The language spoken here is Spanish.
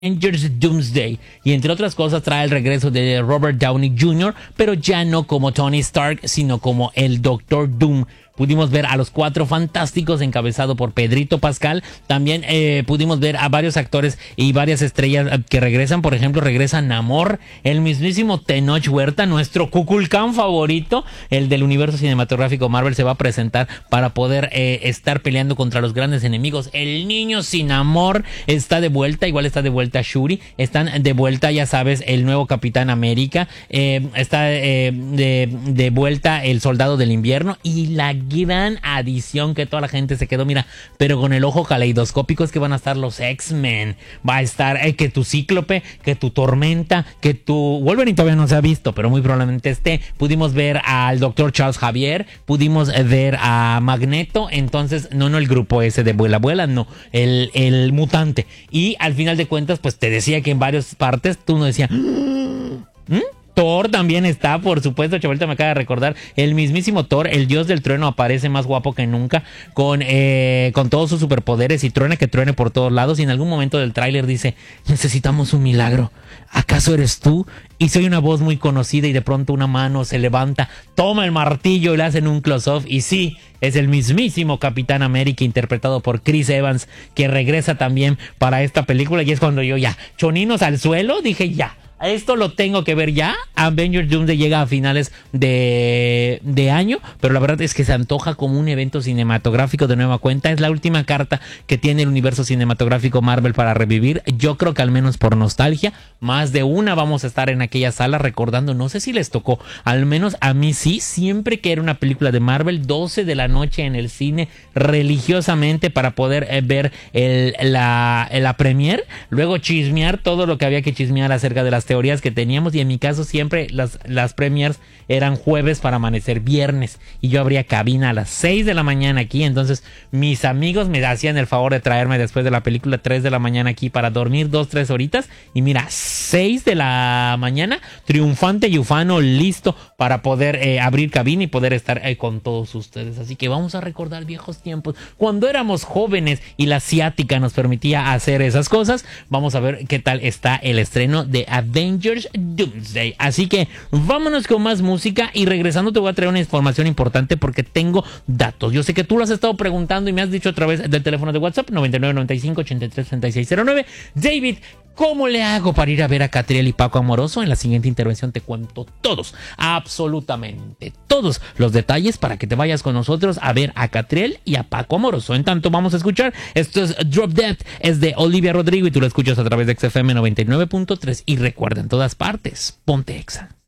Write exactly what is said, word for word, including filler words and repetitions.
Avengers Doomsday, y entre otras cosas trae el regreso de Robert Downey junior, pero ya no como Tony Stark, sino como el Doctor Doom. Pudimos ver a los Cuatro Fantásticos encabezado por Pedrito Pascal. También eh, pudimos ver a varios actores y varias estrellas que regresan. Por ejemplo, regresa Namor, el mismísimo Tenoch Huerta, nuestro Kukulcán favorito, el del universo cinematográfico Marvel, se va a presentar para poder eh, estar peleando contra los grandes enemigos. El niño sin amor está de vuelta, igual está de vuelta Shuri. Están de vuelta, ya sabes, el nuevo Capitán América. Eh, está eh, de, de vuelta el Soldado del Invierno y la gran adición que toda la gente se quedó, mira, pero con el ojo caleidoscópico, es que van a estar los X-Men, va a estar eh, que tu Cíclope, que tu Tormenta, que tu Wolverine todavía no se ha visto, pero muy probablemente esté. Pudimos ver al doctor Charles Xavier, pudimos ver a Magneto, entonces, no, no el grupo ese de Vuela Vuela, no, el, el mutante. Y al final de cuentas, pues te decía que en varias partes, tú no decías, ¿Mm? Thor también está, por supuesto. Chavalita me acaba de recordar, el mismísimo Thor, el dios del trueno, aparece más guapo que nunca, con, eh, con todos sus superpoderes, y truena que truene por todos lados. Y en algún momento del tráiler dice, necesitamos un milagro, ¿acaso eres tú? Y soy una voz muy conocida, y de pronto una mano se levanta, toma el martillo y le hacen un close-off, y sí, es el mismísimo Capitán América, interpretado por Chris Evans, que regresa también para esta película. Y es cuando yo ya, choninos al suelo, dije ya, esto lo tengo que ver ya. Avengers Doomsday llega a finales de, de año, pero la verdad es que se antoja como un evento cinematográfico de nueva cuenta. Es la última carta que tiene el universo cinematográfico Marvel para revivir. Yo creo que al menos por nostalgia, más de una vamos a estar en aquella sala recordando. No sé si les tocó, al menos a mí sí, siempre que era una película de Marvel, doce de la noche en el cine, religiosamente, para poder eh, ver el, la, la premier, luego chismear todo lo que había que chismear acerca de las teorías que teníamos. Y en mi caso siempre las, las premiers eran jueves para amanecer viernes, y yo abría cabina a las seis de la mañana aquí. Entonces mis amigos me hacían el favor de traerme después de la película tres de la mañana aquí para dormir dos, tres horitas, y mira, seis de la mañana triunfante y ufano, listo para poder eh, abrir cabina y poder estar eh, con todos ustedes. Así que vamos a recordar viejos tiempos cuando éramos jóvenes y la ciática nos permitía hacer esas cosas. Vamos a ver qué tal está el estreno de Avengers Doomsday. Así que vámonos con más música, y regresando te voy a traer una información importante porque tengo datos. Yo sé que tú lo has estado preguntando y me has dicho a través del teléfono de WhatsApp noventa y nueve noventa y cinco ochenta y tres treinta y seis cero nueve. David, ¿cómo le hago para ir a ver a Catriel y Paco Amoroso? En la siguiente intervención te cuento todos, absolutamente todos los detalles para que te vayas con nosotros a ver a Catriel y a Paco Amoroso. En tanto vamos a escuchar, esto es Drop Dead, es de Olivia Rodrigo, y tú lo escuchas a través de X F M noventa y nueve punto tres. Y recuerda, en todas partes, ponte Exa.